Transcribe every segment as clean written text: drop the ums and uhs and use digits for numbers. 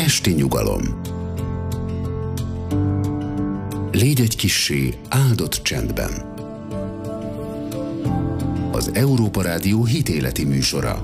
esti nyugalom. Légy egy kissé áldott csendben. Az Európa Rádió hitéleti műsora.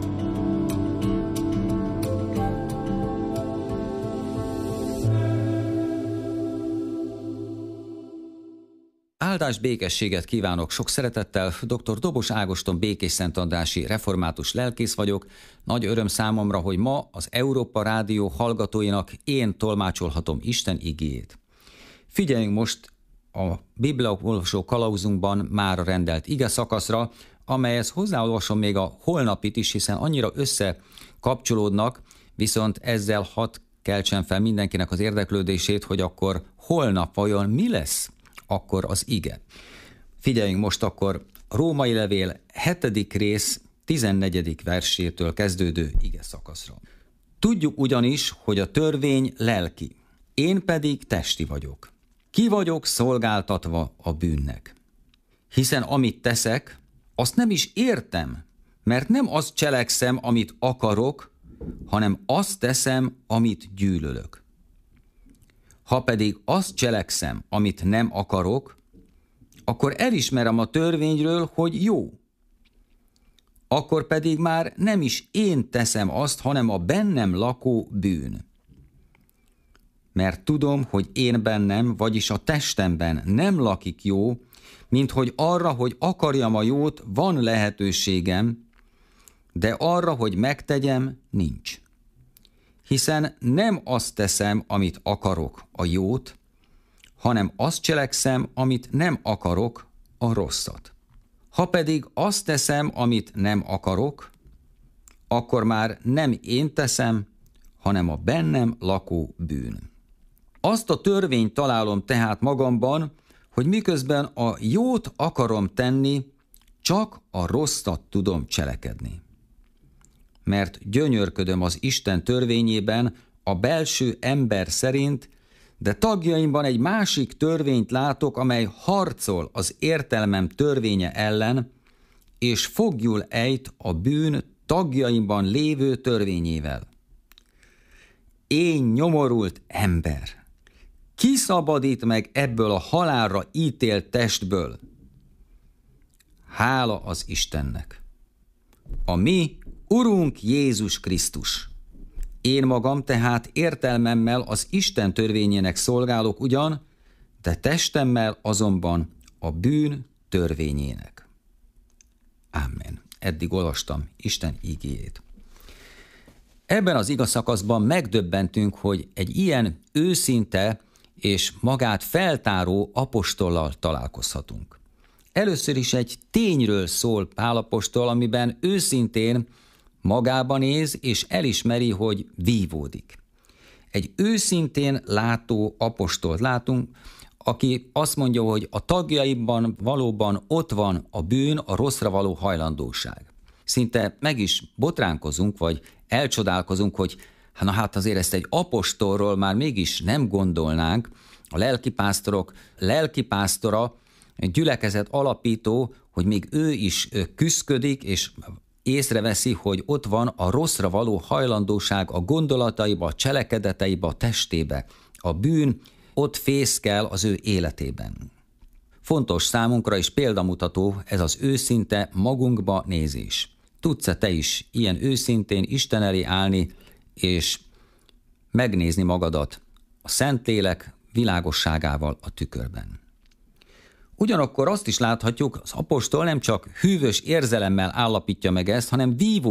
Áldás, békességet kívánok sok szeretettel, dr. Dobos Ágoston békésszentandrási református lelkész vagyok. Nagy öröm számomra, hogy ma az Európa Rádió hallgatóinak én tolmácsolhatom Isten igéjét. Figyeljünk most a bibliaolvasó kalauzunkban mára rendelt ige szakaszra, amelyhez hozzáolvasom még a holnapit is, hiszen annyira összekapcsolódnak, viszont ezzel hadd keltsen fel mindenkinek az érdeklődését, hogy akkor holnap vajon mi lesz akkor az ige. Figyeljünk most akkor Római levél 7. rész 14. versétől kezdődő ige szakaszra. Tudjuk ugyanis, hogy a törvény lelki, én pedig testi vagyok. Ki vagyok szolgáltatva a bűnnek? Hiszen amit teszek, azt nem is értem, mert nem azt cselekszem, amit akarok, hanem azt teszem, amit gyűlölök. Ha pedig azt cselekszem, amit nem akarok, akkor elismerem a törvényről, hogy jó. Akkor pedig már nem is én teszem azt, hanem a bennem lakó bűn. Mert tudom, hogy én bennem, vagyis a testemben nem lakik jó, mint hogy arra, hogy akarjam a jót, van lehetőségem, de arra, hogy megtegyem, nincs. Hiszen nem azt teszem, amit akarok, a jót, hanem azt cselekszem, amit nem akarok, a rosszat. Ha pedig azt teszem, amit nem akarok, akkor már nem én teszem, hanem a bennem lakó bűn. Azt a törvényt találom tehát magamban, hogy miközben a jót akarom tenni, csak a rosszat tudom cselekedni. Mert gyönyörködöm az Isten törvényében a belső ember szerint, de tagjaimban egy másik törvényt látok, amely harcol az értelmem törvénye ellen, és foglyul ejt a bűn tagjaimban lévő törvényével. Én nyomorult ember! Ki szabadít meg ebből a halálra ítélt testből? Hála az Istennek! A mi Urunk Jézus Krisztus. Én magam tehát értelmemmel az Isten törvényének szolgálok ugyan, de testemmel azonban a bűn törvényének. Amen. Eddig olvastam Isten igéjét. Ebben az igaszakaszban megdöbbentünk, hogy egy ilyen őszinte és magát feltáró apostollal találkozhatunk. Először is egy tényről szól Pál apostol, amiben őszintén magába néz és elismeri, hogy vívódik. Egy őszintén látó apostolt látunk, aki azt mondja, hogy a tagjaiban valóban ott van a bűn, a rosszra való hajlandóság. Szinte meg is botránkozunk, vagy elcsodálkozunk, hogy hát azért ezt egy apostolról már mégis nem gondolnánk. A lelkipásztorok lelkipásztora, gyülekezet alapító, hogy még ő is küszködik, és észreveszi, hogy ott van a rosszra való hajlandóság a gondolataiba, a cselekedeteibe, a testébe. A bűn ott fészkel az ő életében. Fontos számunkra is példamutató ez az őszinte magunkba nézés. Tudsz-e te is ilyen őszintén Isten elé állni, és megnézni magadat a Szentlélek világosságával a tükörben? Ugyanakkor azt is láthatjuk, az apostol nem csak hűvös érzelemmel állapítja meg ezt, hanem vívó